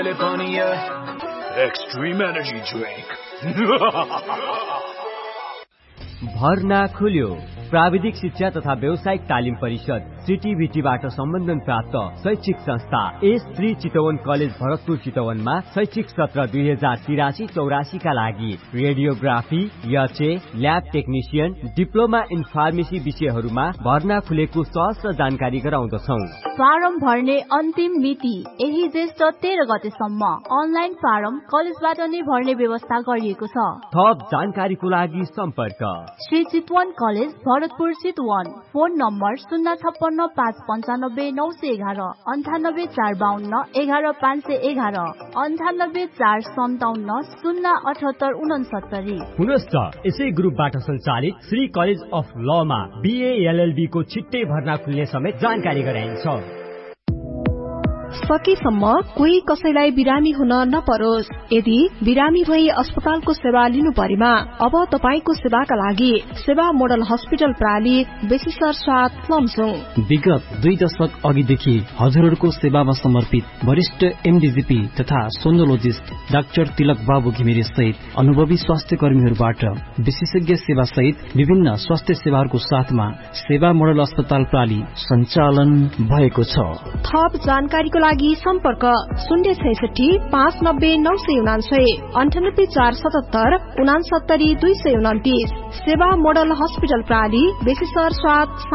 Extreme energy drink. भर्ना खुल्यो। प्राविधिक शिक्षा तथा व्यावसायिक तालिम परिषद सिटिभिटीबाट सम्बन्धन प्राप्त शैक्षिक संस्था S3 चितवन कलेज भरतपुर चितवनमा शैक्षिक सत्र 2083-84 का लागि radiography, HA, lab technician, diploma in pharmacy विषयहरूमा भर्ना खुलेको सहज जानकारी गराउँदछौ। फारम भर्ने अन्तिम मिति यही ज्येष्ठ 13 गतेसम्म। अनलाइन फारम कलेजबाट नै भर्ने व्यवस्था गरिएको छ। थप जानकारीको लागि सम्पर्क Shri Chitwan college Bharatpur Chitwan. Phone number 056-595-911, 98-452-11511, 98-457-078-69। पुनश्च यसै ग्रुपबाट सञ्चालित Shri college of Lama BA LLB को छिट्टै भर्ना खुल्ने समेत जानकारी गराइन्छ। सकेसम्म कोही कसैलाई बिरामी हुन नपरोस्। यदि बिरामी भई अस्पतालको सेवा लिनु परेमा अब तपाईको सेवाका लागि सेवा मोडल हस्पिटल प्राली बेसिसर साथ लमजुङ। विगत 2 दशक अघिदेखि हजुरहरूको सेवामा समर्पित वरिष्ठ MDGP तथा सोनोलोजिस्ट डाक्टर तिलक बाबु घिमिरे सहित अनुभवी स्वास्थ्य कर्मीहरूबाट विशेषज्ञ सेवा सहित विभिन्न स्वास्थ्य सेवाहरूको साथमा सेवा मोडल अस्पताल प्राली सञ्चालन भएको छ। थप जानकारीको लागि सम्पर्क 066-590-999, 98-477-69-229। सेवा मोडल हस्पिटल प्राली बेसिसर साथ